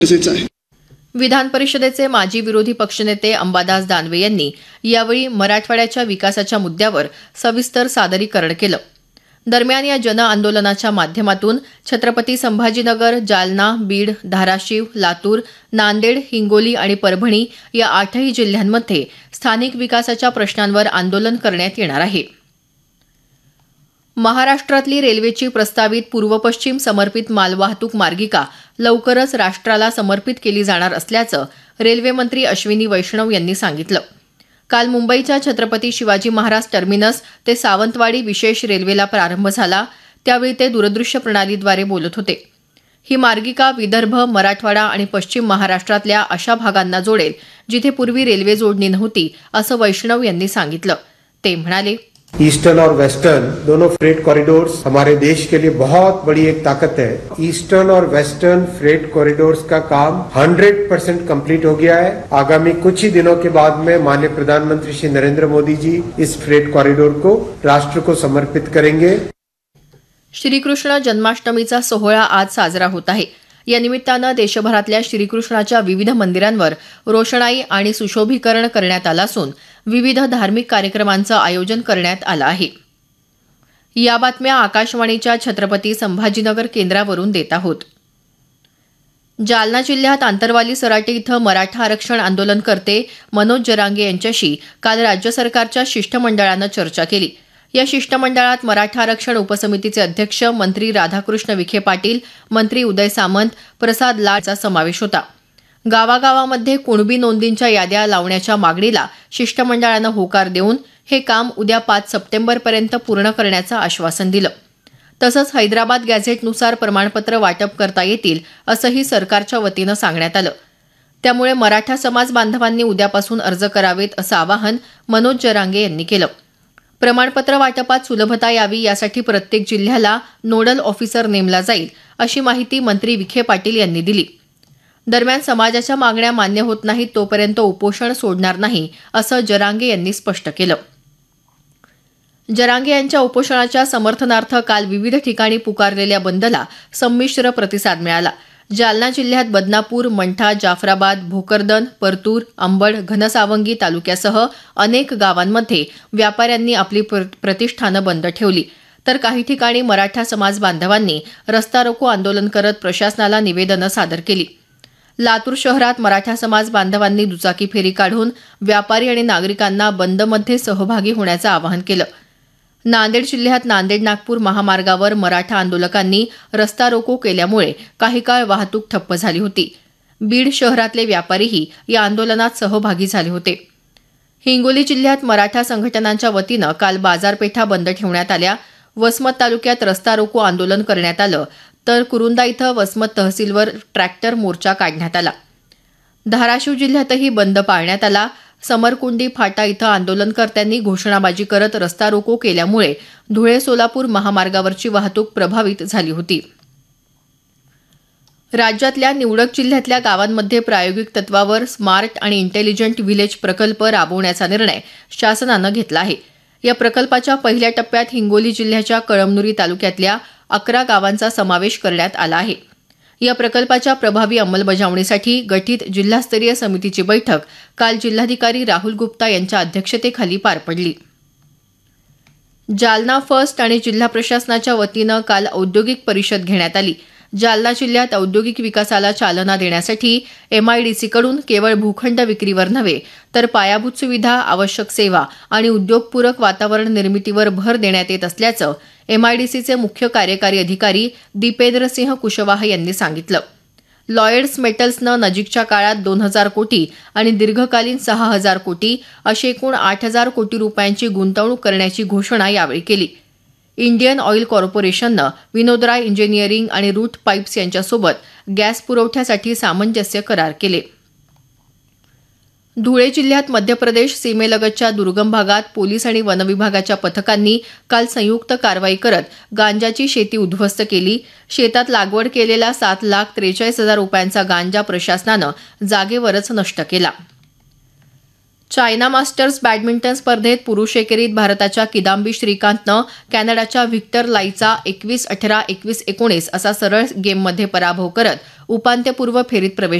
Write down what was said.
गरजेचं आहे. विधान परिषदेचे माजी विरोधी पक्षनेते अंबादास दानवे यांनी यावेळी मराठवाड्याच्या विकासाच्या मुद्द्यावर सविस्तर सादरीकरण केलं. दरम्यान या जन आंदोलनाच्या माध्यमातून छत्रपती संभाजीनगर, जालना, बीड, धाराशिव, लातूर, नांदेड, हिंगोली आणि परभणी या 8ही जिल्ह्यांमध्ये स्थानिक विकासाच्या प्रश्नांवर आंदोलन करण्यात येणार आहे. महाराष्ट्रातली रेल्वेची प्रस्तावित पूर्व पश्चिम समर्पित मालवाहतूक मार्गिका लवकरच राष्ट्राला समर्पित केली जाणार असल्याचं रेल्वे मंत्री अश्विनी वैष्णव यांनी सांगितलं. काल मुंबईच्या छत्रपती शिवाजी महाराज टर्मिनस ते सावंतवाडी विशेष रेल्वेला प्रारंभ झाला त्यावेळी ते दूरदृश्य प्रणालीद्वारे बोलत होते. ही मार्गिका विदर्भ, मराठवाडा आणि पश्चिम महाराष्ट्रातल्या अशा भागांना जोडेल जिथे पूर्वी रेल्वे जोडणी नव्हती, असं वैष्णव यांनी सांगितलं. ते म्हणाले, ईस्टर्न और वेस्टर्न दोनों फ्रेट कॉरिडोर्स हमारे देश के लिए बहुत बड़ी एक ताकत है. ईस्टर्न और वेस्टर्न फ्रेट कॉरिडोर्स का काम 100% कंप्लीट हो गया है. आगामी कुछ ही दिनों के बाद में माननीय प्रधानमंत्री श्री नरेंद्र मोदी जी इस फ्रेट कॉरिडोर को राष्ट्र को समर्पित करेंगे. श्रीकृष्ण जन्माष्टमीचा सोहळा आज साजरा होत आहे. या निमित्तानं देशभरातल्या श्रीकृष्णाच्या विविध मंदिरांवर रोषणाई आणि सुशोभीकरण करण्यात आलं असून विविध धार्मिक कार्यक्रमांचं आयोजन करण्यात आलं आहे. या बातम्या आकाशवाणीच्या छत्रपती संभाजीनगर केंद्रावरून देत आहोत. जालना जिल्ह्यात आंतरवाली सराटी इथं मराठा आरक्षण आंदोलनकर्ते मनोज जरांगे यांच्याशी काल राज्य सरकारच्या शिष्टमंडळानं चर्चा केली. या शिष्टमंडळात मराठा आरक्षण उपसमितीचे अध्यक्ष मंत्री राधाकृष्ण विखे पाटील, मंत्री उदय सामंत, प्रसाद लाडचा समावेश होता. गावागावामध्ये कुणबी नोंदींच्या याद्या लावण्याच्या मागणीला शिष्टमंडळानं होकार देऊन हे काम उद्या 5 सप्टेंबरपर्यंत पूर्ण करण्याचं आश्वासन दिलं. तसंच हैदराबाद गॅझेटनुसार प्रमाणपत्र वाटप करता येतील असंही सरकारच्या वतीनं सांगण्यात आलं. त्यामुळे मराठा समाज बांधवांनी उद्यापासून अर्ज करावेत असं आवाहन मनोज जरांगे यांनी केलं. प्रमाणपत्र वाटपात सुलभता यावी यासाठी प्रत्येक जिल्ह्याला नोडल ऑफिसर नेमला जाईल अशी माहिती मंत्री विखे पाटील यांनी दिली. दरम्यान समाजाच्या मागण्या मान्य होत नाहीत तोपर्यंत उपोषण सोडणार नाही असं जरांगे यांनी स्पष्ट केलं. जरांगे यांच्या उपोषणाच्या समर्थनार्थ काल विविध ठिकाणी पुकारलेल्या बंदला संमिश्र प्रतिसाद मिळाला. जालना जिल्ह्यात बदनापूर, मंठा, जाफराबाद, भोकरदन, परतूर, अंबड, घनसावंगी तालुक्यासह अनेक गावांमध्ये व्यापाऱ्यांनी आपली प्रतिष्ठानं बंद ठेवली. तर काही ठिकाणी मराठा समाज बांधवांनी रस्ता रोको आंदोलन करत प्रशासनाला निवेदनं सादर केली. लातूर शहरात मराठा समाज बांधवांनी दुचाकी फेरी काढून व्यापारी आणि नागरिकांना बंदमध्ये सहभागी होण्याचं आवाहन केलं. नांदेड जिल्ह्यात नांदेड नागपूर महामार्गावर मराठा आंदोलकांनी रस्ता रोको केल्यामुळे काही काळ वाहतूक ठप्प झाली होती. बीड शहरातले व्यापारीही या आंदोलनात सहभागी झाले होते. हिंगोली जिल्ह्यात मराठा संघटनांच्या वतीनं काल बाजारपेठा बंद ठेवण्यात आल्या. वसमत तालुक्यात रस्ता रोको आंदोलन करण्यात आलं तर कुरुंदा इथं वसमत तहसीलवर ट्रॅक्टर मोर्चा काढण्यात आला. धाराशिव जिल्ह्यातही बंद पाळण्यात आला. समरकुंडी फाटा इथं आंदोलनकर्त्यांनी घोषणाबाजी करत रस्ता रोको केल्यामुळे धुळे सोलापूर महामार्गावरची वाहतूक प्रभावित झाली होती. राज्यातल्या निवडक जिल्ह्यातल्या गावांमध्ये प्रायोगिक तत्वावर स्मार्ट आणि इंटेलिजंट व्हिलेज प्रकल्प राबवण्याचा निर्णय शासनानं घेतला आहे. या प्रकल्पाच्या पहिल्या टप्प्यात हिंगोली जिल्ह्याच्या कळमनुरी तालुक्यातल्या 11 गावांचा समावेश करण्यात आला आहे. या प्रकल्पाच्या प्रभावी अंमलबजावणीसाठी गठीत जिल्हास्तरीय समितीची बैठक काल जिल्हाधिकारी राहुल गुप्ता यांच्या अध्यक्षतेखाली पार पडली. जालना फर्स्ट आणि जिल्हा प्रशासनाच्या वतीनं काल औद्योगिक परिषद घेण्यात आली. जालना जिल्ह्यात औद्योगिक विकासाला चालना देण्यासाठी MIDCकडून केवळ भूखंड विक्रीवर नव्हे तर पायाभूत सुविधा, आवश्यक सेवा आणि उद्योगपूरक वातावरण निर्मितीवर भर देण्यात येत असल्याचं MIDCचे मुख्य कार्यकारी अधिकारी दीपेंद्रसिंह कुशवाह यांनी सांगितलं. लॉयड्स मेटल्सनं नजीकच्या काळात 2,000 कोटी आणि दीर्घकालीन 6,000 कोटी अशी एकूण 8,000 कोटी रुपयांची गुंतवणूक करण्याची घोषणा यावेळी केली. इंडियन ऑइल कॉर्पोरेशननं विनोदराय इंजिनिअरिंग आणि रूट पाईप्स यांच्यासोबत गॅस पुरवठ्यासाठी सामंजस्य करार केले. धुळे जिल्ह्यात मध्य प्रदेश सीमेलगतच्या दुर्गम भागात पोलीस आणि वनविभागाच्या पथकांनी काल संयुक्त कारवाई करत गांजाची शेती उद्ध्वस्त केली. शेतात लागवड केलेला 7,43,000 रुपयांचा गांजा प्रशासनानं जागेवरच नष्ट केला. चायना मास्टर्स बॅडमिंटन स्पर्धेत पुरुष एकेरीत भारताच्या किदांबी श्रीकांतनं कॅनडाच्या व्हिक्टर लाईचा 21-18, 21-19 असा सरळ गेममध्ये पराभव करत उपांत्यपूर्व फेरीत प्रवेश